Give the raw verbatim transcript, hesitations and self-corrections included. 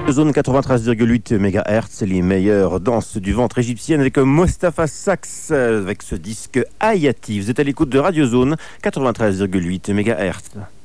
Zone quatre-vingt-treize virgule huit mégahertz, les meilleures danses du ventre égyptienne avec Mostafa Saks, avec ce disque Hayati. Vous êtes à l'écoute de Radio Zone quatre-vingt-treize virgule huit mégahertz.